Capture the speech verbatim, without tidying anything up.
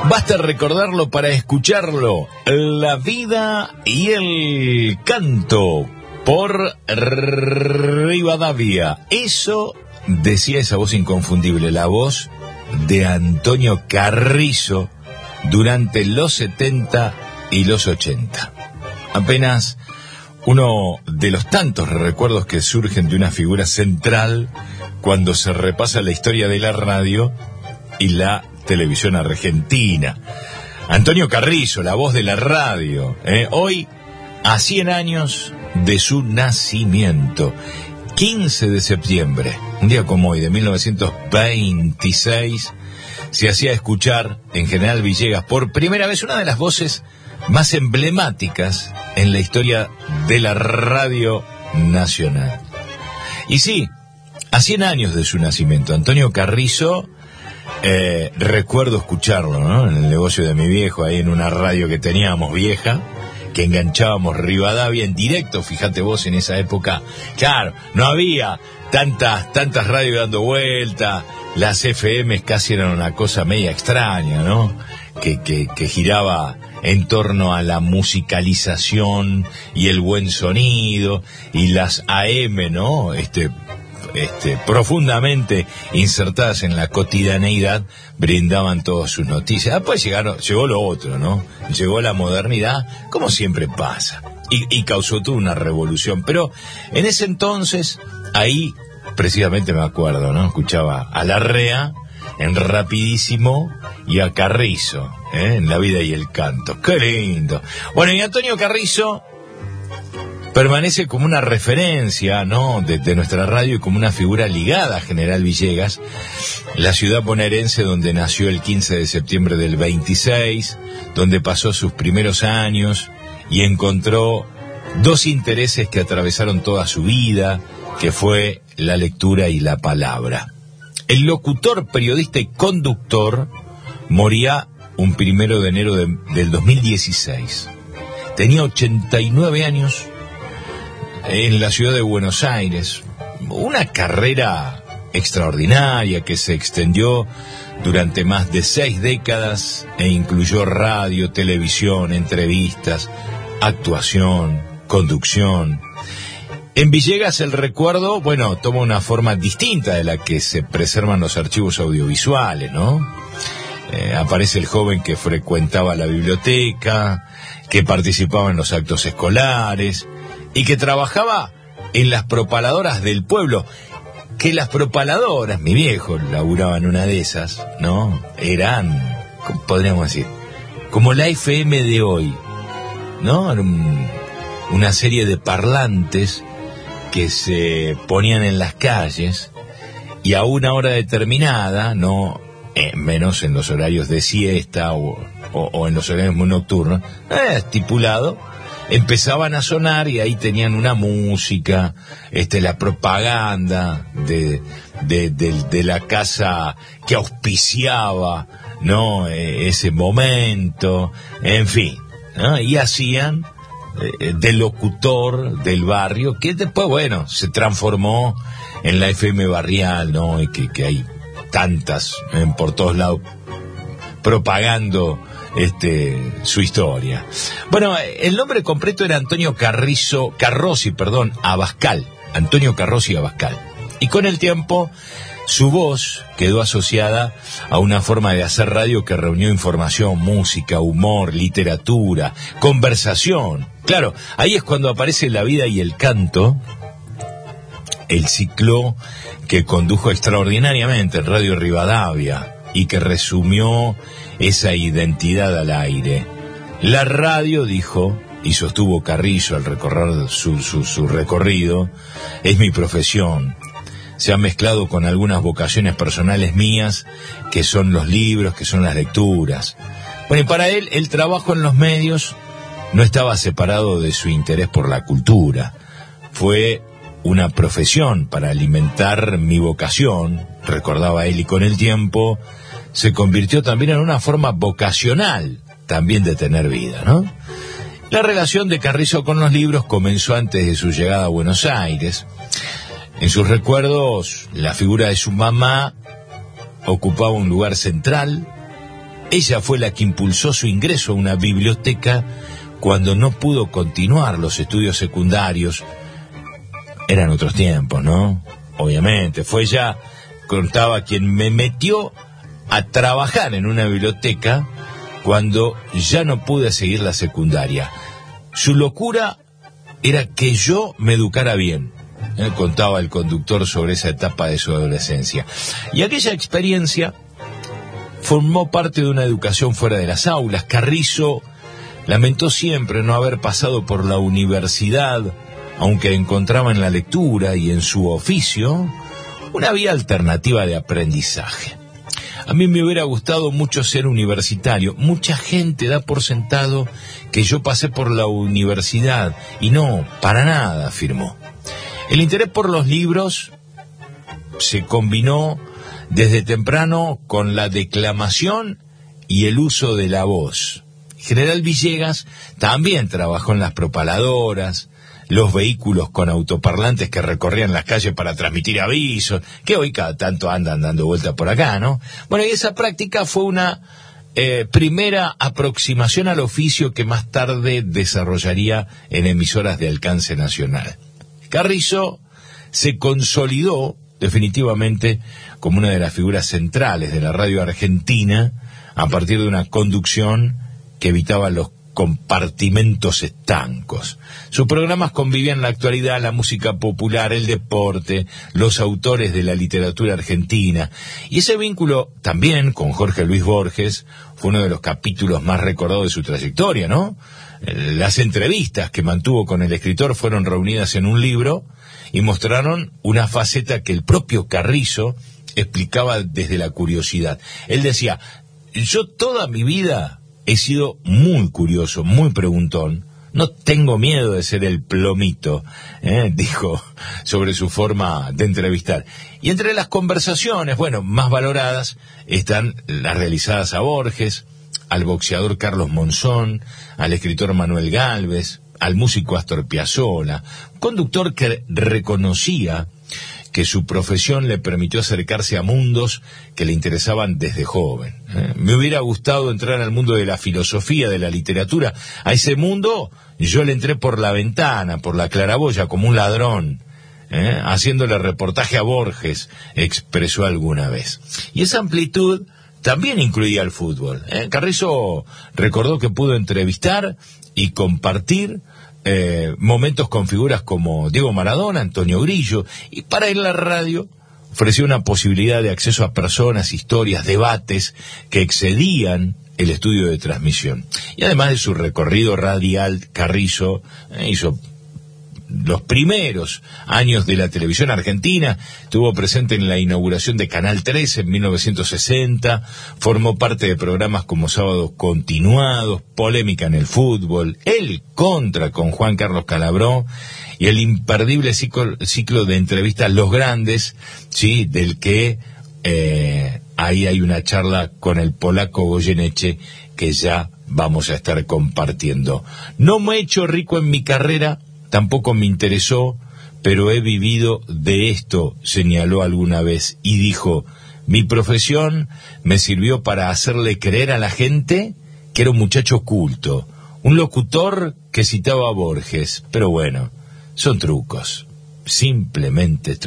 Basta recordarlo para escucharlo. La vida y el canto por Rivadavia. Eso decía esa voz inconfundible, la voz de Antonio Carrizo durante los setenta y los ochenta. Apenas uno de los tantos recuerdos que surgen de una figura central cuando se repasa la historia de la radio y la televisión argentina. Antonio Carrizo, la voz de la radio, ¿eh? Hoy, a cien años de su nacimiento, quince de septiembre, un día como hoy, de mil novecientos veintiséis, se hacía escuchar en General Villegas por primera vez una de las voces más emblemáticas en la historia de la radio nacional. Y sí, a cien años de su nacimiento, Antonio Carrizo, eh, recuerdo escucharlo, ¿no? En el negocio de mi viejo, ahí en una radio que teníamos vieja, que enganchábamos Rivadavia en directo. Fíjate vos, en esa época, claro, no había tantas, tantas radios dando vuelta, las F Ms casi eran una cosa media extraña, ¿no? Que, que, que giraba en torno a la musicalización y el buen sonido, y las A M, ¿no? Este, este, profundamente insertadas en la cotidianeidad, brindaban todas sus noticias. Después llegaron, llegó lo otro, ¿no? Llegó la modernidad, como siempre pasa, y, y causó toda una revolución. Pero en ese entonces, ahí, precisamente me acuerdo, ¿no? Escuchaba a Larrea en Rapidísimo y a Carrizo, ¿eh? En La vida y el canto. ¡Qué lindo! Bueno, y Antonio Carrizo permanece como una referencia, ¿no?, de, de nuestra radio, y como una figura ligada a General Villegas, la ciudad bonaerense donde nació el quince de septiembre del veintiséis, donde pasó sus primeros años y encontró dos intereses que atravesaron toda su vida, que fue la lectura y la palabra. El locutor, periodista y conductor moría un primero de enero de, del dos mil dieciséis. Tenía ochenta y nueve años, en la ciudad de Buenos Aires. Una carrera extraordinaria que se extendió durante más de seis décadas e incluyó radio, televisión, entrevistas, actuación, conducción. En Villegas el recuerdo, bueno, toma una forma distinta de la que se preservan los archivos audiovisuales, ¿no? Eh, aparece el joven que frecuentaba la biblioteca, que participaba en los actos escolares y que trabajaba en las propaladoras del pueblo. Que las propaladoras, mi viejo laburaba en una de esas, ¿no? Eran, podríamos decir, como la F M de hoy, ¿no? Era un, una serie de parlantes que se ponían en las calles y a una hora determinada, no eh, menos en los horarios de siesta o, o, o en los horarios muy nocturnos, eh, estipulado, empezaban a sonar, y ahí tenían una música, este, la propaganda de, de, de, de la casa que auspiciaba, ¿no?, eh, ese momento, en fin, ¿no? Y hacían eh, del locutor del barrio, que después, bueno, se transformó en la F M barrial, ¿no? Y que, que hay tantas eh, por todos lados propagando este su historia. Bueno, el nombre completo era Antonio Carrizo, Carrozzi, perdón, Abascal, Antonio Carrozzi Abascal. Y con el tiempo su voz quedó asociada a una forma de hacer radio que reunió información, música, humor, literatura, conversación. Claro, ahí es cuando aparece La vida y el canto, el ciclo que condujo extraordinariamente en Radio Rivadavia y que resumió esa identidad al aire. La radio, dijo y sostuvo Carrizo al recorrer su, su, su recorrido, es mi profesión. Se ha mezclado con algunas vocaciones personales mías, que son los libros, que son las lecturas. Bueno, y para él, el trabajo en los medios no estaba separado de su interés por la cultura. Fue una profesión para alimentar mi vocación, recordaba él, y con el tiempo se convirtió también en una forma vocacional también de tener vida, ¿no? La relación de Carrizo con los libros comenzó antes de su llegada a Buenos Aires. En sus recuerdos, la figura de su mamá ocupaba un lugar central, Ella fue la que impulsó su ingreso a una biblioteca cuando no pudo continuar los estudios secundarios. Eran otros tiempos, ¿no? Obviamente, fue ella, contaba, quien me metió a trabajar en una biblioteca cuando ya no pude seguir la secundaria. Su locura era que yo me educara bien, ¿eh? Contaba el conductor sobre esa etapa de su adolescencia. Y aquella experiencia formó parte de una educación fuera de las aulas. Carrizo lamentó siempre no haber pasado por la universidad, aunque encontraba en la lectura y en su oficio una vía alternativa de aprendizaje. A mí me hubiera gustado mucho ser universitario. Mucha gente da por sentado que yo pasé por la universidad, y no, para nada, afirmó. El interés por los libros se combinó desde temprano con la declamación y el uso de la voz. General Villegas también trabajó en las propaladoras, los vehículos con autoparlantes que recorrían las calles para transmitir avisos, que hoy cada tanto andan dando vueltas por acá, ¿no? Bueno, y esa práctica fue una eh, primera aproximación al oficio que más tarde desarrollaría en emisoras de alcance nacional. Carrizo se consolidó definitivamente como una de las figuras centrales de la radio argentina a partir de una conducción que evitaba los compartimentos estancos. Sus programas convivían en la actualidad la música popular, el deporte, los autores de la literatura argentina, y ese vínculo también con Jorge Luis Borges fue uno de los capítulos más recordados de su trayectoria, ¿no? Las entrevistas que mantuvo con el escritor fueron reunidas en un libro y mostraron una faceta que el propio Carrizo explicaba desde la curiosidad. Él decía: yo toda mi vida he sido muy curioso, muy preguntón. No tengo miedo de ser el plomito, ¿eh? dijo sobre su forma de entrevistar. Y entre las conversaciones, bueno, más valoradas, están las realizadas a Borges, al boxeador Carlos Monzón, al escritor Manuel Gálvez, al músico Astor Piazzolla, conductor que reconocía que su profesión le permitió acercarse a mundos que le interesaban desde joven. ¿Eh? Me hubiera gustado entrar al mundo de la filosofía, de la literatura. A ese mundo yo le entré por la ventana, por la claraboya, como un ladrón, ¿eh? haciéndole reportaje a Borges, expresó alguna vez. Y esa amplitud también incluía el fútbol. ¿eh? Carrizo recordó que pudo entrevistar y compartir Eh, momentos con figuras como Diego Maradona, Antonio Grillo, y para él la radio ofreció una posibilidad de acceso a personas, historias, debates que excedían el estudio de transmisión. Y además de su recorrido radial, Carrizo eh, hizo los primeros años de la televisión argentina, estuvo presente en la inauguración de Canal trece en mil novecientos sesenta, formó parte de programas como Sábados Continuados, Polémica en el Fútbol, El Contra con Juan Carlos Calabró y el imperdible ciclo, ciclo de entrevistas Los Grandes, sí, del que eh, ahí hay una charla con el polaco Goyeneche que ya vamos a estar compartiendo. No me he hecho rico en mi carrera, tampoco me interesó, pero he vivido de esto, señaló alguna vez, y dijo: mi profesión me sirvió para hacerle creer a la gente que era un muchacho culto, un locutor que citaba a Borges. Pero bueno, son trucos, simplemente trucos.